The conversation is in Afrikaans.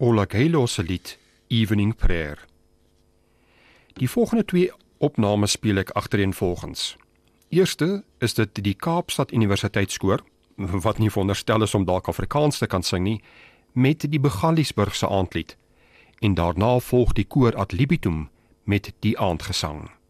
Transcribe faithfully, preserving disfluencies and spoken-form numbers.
Ola Gaylo se lied Evening Prayer. Die volgende twee opnames speel ek agtereenvolgens. Eerste is dit die Kaapstad Universiteitskoor, wat nie veronderstel is om dalk Afrikaans te kan sing nie, met die Begaliesburgse aandlied, en daarna volg die koor ad libitum met die aandgesang.